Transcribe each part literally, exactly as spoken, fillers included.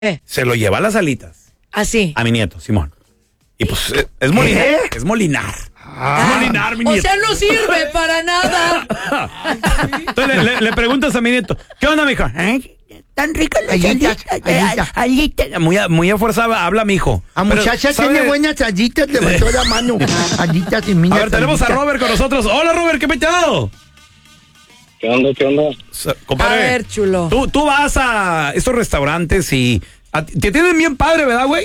¿Eh? Se lo lleva a las alitas. Así. A mi nieto, Simón. Y pues es, es molinar. ¿Eh? Es molinar. Ah. Es molinar, mi O nieto. sea, no sirve para nada. Entonces le, le, le preguntas a mi nieto, ¿qué onda, mijo? ¿Eh? Tan ricas las alitas. Alitas, alitas. Muy, a- muy a fuerza habla mi hijo. A Pero, muchacha ¿sabe? tiene buenas alitas, levantó la mano. Alitas y minas. A ver, tenemos a Robert con nosotros. Hola, Robert, ¿qué petado? ¿Qué onda, qué onda? S- Compadre, A ver, chulo. Tú, tú vas a estos restaurantes y a ti- te tienen bien padre, ¿verdad, güey?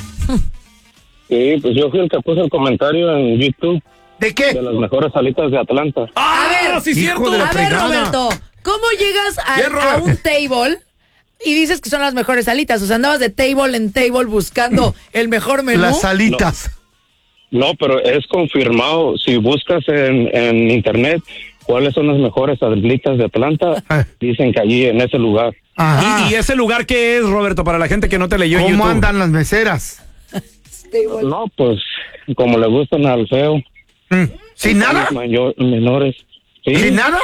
Sí, pues yo fui el que puso el comentario en YouTube ¿De de qué? las mejores salitas de Atlanta. ¡Ah, ver, sí, hijo cierto! de la A ver, fregada. Roberto, ¿cómo llegas a, Bien, Robert. a un table y dices que son las mejores alitas? O sea, andabas de table en table buscando el mejor menú. Las alitas. No, pero es confirmado. Si buscas en, en internet cuáles son las mejores salitas de Atlanta, Ah. dicen que allí en ese lugar. Ajá. ¿Y, y ese lugar qué es, Roberto, para la gente que no te leyó en ¿Cómo YouTube? andan las meseras? No, pues como le gustan al feo. Mm. ¿Sin nada? Mayor- menores. Sí, ¿Sin nada?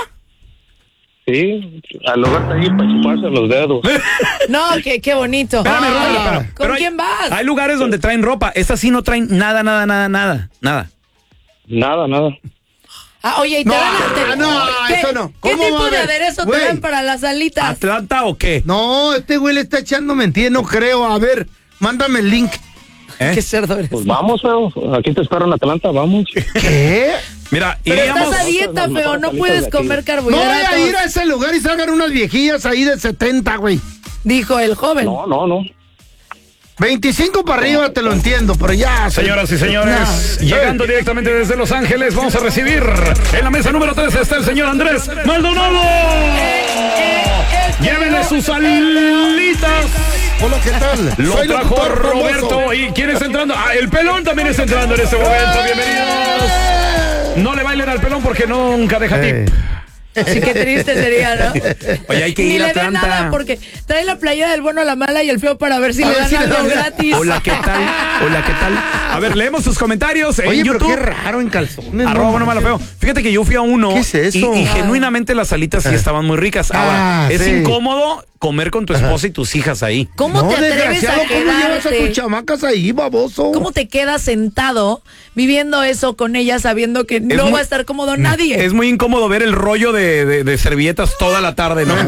sí. Al lugar de allí para chuparse los dedos. No, qué, qué bonito. Espérame, Oye, Robert, pero- ¿con pero hay- quién vas? Hay lugares donde traen ropa. Estas sí no traen nada, nada, nada, nada. Nada. Nada, nada. Ah, oye, y te No, dan te- no, ¿qué, eso no. ¿Qué ¿Cómo va tipo a de haber? aderezo Güey. te dan para las alitas? ¿Atlanta o qué? No, este güey le está echando mentiras, no creo. A ver, mándame el link. ¿Eh? Qué cerdo eres. Pues vamos, feo. Aquí te espero en Atlanta, vamos. ¿Qué? Mira, Pero iríamos... estás a dieta, Las feo. mejores No alitas puedes de aquí. comer No carbohidratos. voy a ir a ese lugar y salgan unas viejillas ahí de setenta, güey. Dijo el joven. No, no, no. veinticinco para arriba te lo entiendo, pero ya. Señoras y señores, No. llegando directamente desde Los Ángeles, vamos a recibir en la mesa número tres está el señor Andrés Maldonado. Llévenle sus alitas. Hola, ¿qué tal? Lo Soy trajo locutor famoso. Roberto. ¿Y quién está entrando? Ah, el pelón también está entrando en este momento. Bienvenidos. No le bailen al pelón porque nunca deja Eh. tip. Sí, qué triste sería, ¿no? Oye, hay que Ni ir a le den Atlanta. nada porque trae la playera del bueno, la mala y el feo para ver si A le ver dan si le algo dan- gratis. Hola, ¿qué tal? Hola, ¿qué tal? A ver, leemos sus comentarios en Oye, pero YouTube. qué raro en calzones. Arroba no bueno, malo, manches. feo. Fíjate que yo fui a uno. ¿Qué es eso? Y, y Ah. genuinamente las alitas sí estaban muy ricas. Ahora, Ah, es sí. incómodo comer con tu esposa y tus hijas ahí. ¿Cómo No, te atreves a desgraciado, ¿cómo llevas a quedarte? tus chamacas ahí, baboso? ¿Cómo te quedas sentado viviendo eso con ella sabiendo que no muy- va a estar cómodo nadie? Es muy incómodo ver el rollo de, de- de servilletas toda la tarde, ¿no?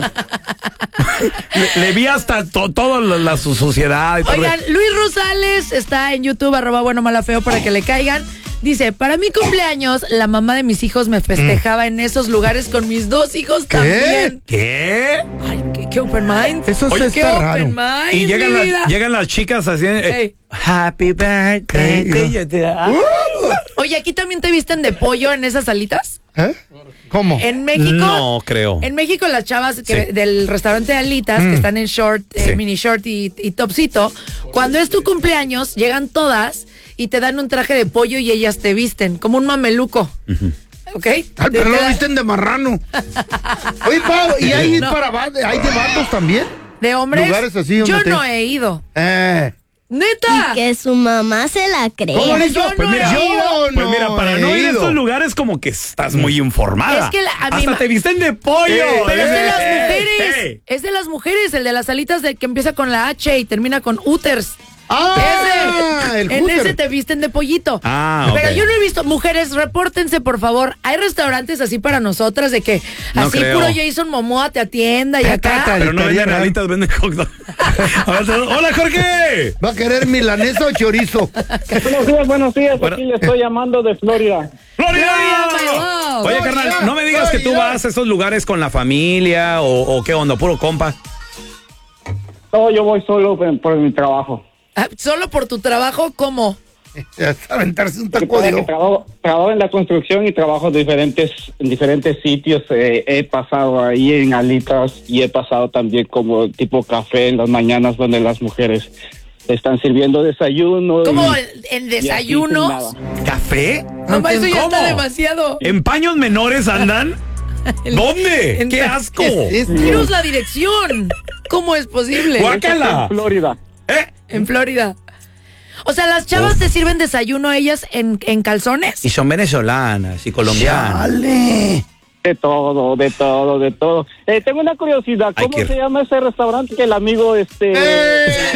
le, le vi hasta to- toda la, la su- suciedad. Y todo. Oigan, Luis Rosales está en YouTube, arroba bueno, mala, feo, para que le caigan. Dice, para mi cumpleaños, la mamá de mis hijos me festejaba en esos lugares con mis dos hijos también. ¿Qué? Ay, qué, qué open mind. Eso sí Oye, está qué open raro. mind, Y llegan, mi la- vida. llegan las chicas así. eh, Ey. Happy birthday. Ey, to no. you, te- ah. Oye, ¿aquí también te visten de pollo en esas alitas? ¿Eh? ¿Cómo? En México. No creo. En México las chavas que, Sí. del restaurante de alitas, que están en short, eh, Sí. mini short y, y topsito, cuando es tu cumpleaños, llegan todas y te dan un traje de pollo y ellas te visten, como un mameluco. ¿Ok? Ay, Te- pero te no dan- visten de marrano. Oye, Pau, ¿y hay No. para va- hay de vatos también? ¿De hombres? Lugares así donde Yo te- no he ido. Eh. ¡Neta! Que su mamá se la cree. ¿Cómo Yo dijo? no Pues mira, he ido. Pues mira, para he no ir a ido. estos lugares como que estás muy informada. Es que la- a mí Hasta ma- te visten de pollo. Eh, Pero es de las Eh, mujeres. eh. Es de las mujeres, el de las alitas de que empieza con la H y termina con Uters. Ah, Ese. el En cúter. ese te visten de pollito. Ah, ok. Pero yo no he visto. Mujeres, repórtense, por favor. Hay restaurantes así para nosotras de que No así creo. puro Jason Momoa te atienda y acá. Pero no Estaría venden raro. alitas, venden hot dog. A ver, hola, Jorge. ¿Va a querer milanesa o chorizo? Buenos días, buenos días. Bueno. Aquí le estoy llamando de Florida. ¡Florida! Florida, my love. Oye, Florida, carnal, no me digas que tú Florida. vas a esos lugares con la familia o, o qué onda, puro compa. No, yo voy solo por, por mi trabajo. Ah, Solo por tu trabajo, ¿cómo? Hasta aventarse un Porque taco de ojo. trabajo, trabajo en la construcción y trabajo en diferentes, en diferentes sitios. Eh, he pasado ahí en alitas y he pasado también como tipo café en las mañanas donde las mujeres están sirviendo desayuno. ¿Cómo y- en, en y aquí sin desayunos? nada. ¿Café? Mamá, eso ya ¿Cómo? está demasiado. ¿En paños menores andan? ¿Dónde? En- ¡Qué asco! Es- Dinos la dirección. ¿Cómo es posible? Guácala. En Florida. ¿Eh? En Florida. O sea, las chavas te sirven desayuno ellas en, en calzones. Y son venezolanas y colombianas. Chale. De todo, de todo, de todo. Eh, tengo una curiosidad, ¿cómo se llama ese restaurante que el amigo este... ¡Eh!